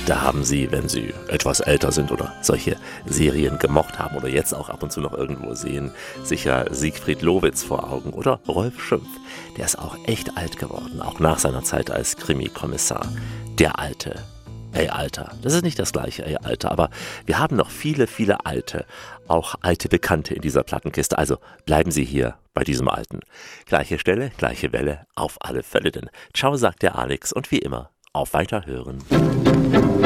Da haben Sie, wenn Sie etwas älter sind oder solche Serien gemocht haben oder jetzt auch ab und zu noch irgendwo sehen, sicher Siegfried Lowitz vor Augen oder Rolf Schimpf. Der ist auch echt alt geworden, auch nach seiner Zeit als Krimi-Kommissar. Der Alte. Ey, Alter. Das ist nicht das gleiche, ey, Alter. Aber wir haben noch viele, viele Alte, auch alte Bekannte in dieser Plattenkiste. Also bleiben Sie hier bei diesem Alten. Gleiche Stelle, gleiche Welle, auf alle Fälle denn. Ciao, sagt der Alex und wie immer, auf Weiterhören.